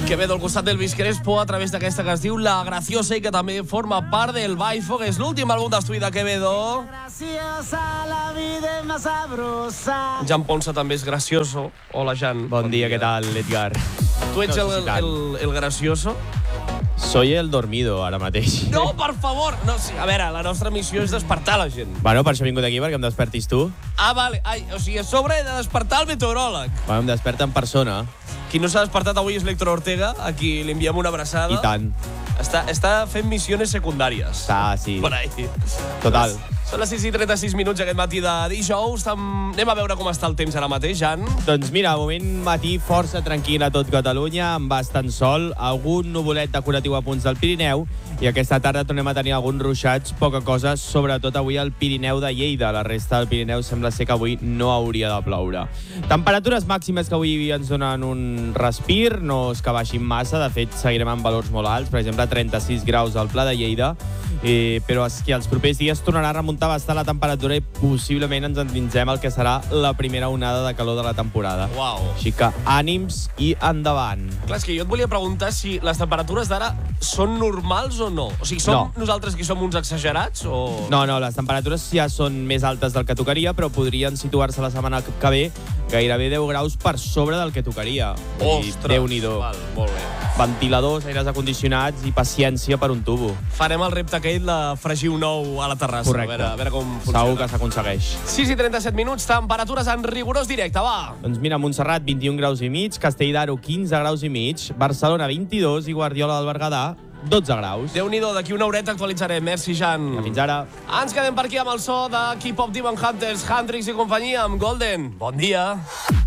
Quevedo al costat d'Elvis Crespo a través d'aquesta que es diu La Graciosa i que també forma part del Baifog. És l'últim àlbum d'estudi de Quevedo. Jan Ponsa també és gracioso. Hola, Jan. Bon dia, què tal, Edgar? Tu ets el gracioso? Soy el dormido, ara mateix. No, per favor! No, sí, a veure, la nostra missió és despertar la gent. Bueno, per això he vingut aquí, perquè em despertis tu. Ah, vale. Ai, o sigui, a sobre he de despertar el meteoròleg. Bueno, em desperta en persona. Qui no s'ha despertat avui és l'Héctor Ortega, a qui li enviem una abraçada. I tant. Està fent missiones secundàries. Sí. Por ahí. Total. Són les 6:36 aquest matí de dijous. Anem a veure com està el temps ara mateix, Jan. Doncs mira, moment matí força tranquil a tot Catalunya, amb bastant sol, algun nuvolet decoratiu a punts del Pirineu, i aquesta tarda tornem a tenir alguns ruixats, poca cosa, sobretot avui al Pirineu de Lleida. La resta del Pirineu sembla ser que avui no hauria de ploure. Temperatures màximes que avui ens donen un respir, no és que baixin massa, de fet seguirem amb valors molt alts, per exemple 36 graus al Pla de Lleida, però és que els propers dies tornarà a remuntar bastant la temperatura i possiblement ens endinsem el que serà la primera onada de calor de la temporada. Uau. Així que ànims i endavant. Clar, és que jo et volia preguntar si les temperatures d'ara són normals o no. O sigui, som nosaltres que som uns exagerats o... No, les temperatures ja són més altes del que tocaria, però podrien situar-se la setmana que ve gairebé 10 graus per sobre del que tocaria. Ostres, Déu-n'hi-do. val, molt bé. Ventiladors, aires acondicionats i paciència per un tubo. Farem el repte aquell de fregir un ou a la terrassa. Correcte. A veure com funciona. Segur que s'aconsegueix. 6:37, temperatures en rigorós directe, va. Doncs mira, Montserrat, 21 graus i mig, Castelldaro, 15 graus i mig, Barcelona, 22 i Guardiola del Berguedà, 12 graus. Déu-n'hi-do, d'aquí una horeta actualitzarem. Merci, Jan. Fins ara. Ens quedem per aquí amb el so de K-Pop Demon Hunters, Huntrix i companyia, amb Golden. Bon dia.